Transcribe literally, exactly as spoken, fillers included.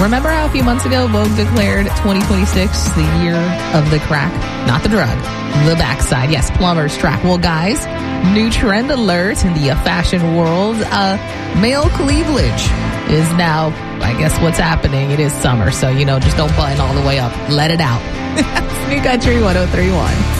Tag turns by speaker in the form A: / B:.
A: Remember how a few months ago Vogue declared twenty twenty-six the year of the crack? Not the drug, the backside. Yes, plumber's track. Well, guys, new trend alert in the fashion world. Uh, male cleavage is now, I guess what's happening. It is summer, so, you know, just don't button all the way up. Let it out. New Country one oh three point one.